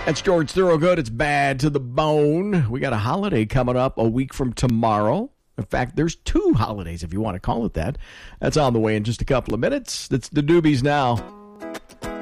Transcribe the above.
That's George Thorogood. It's Bad to the Bone. We got a holiday coming up a week from tomorrow. In fact, there's two holidays, if you want to call it that. That's on the way in just a couple of minutes. That's the Doobies now.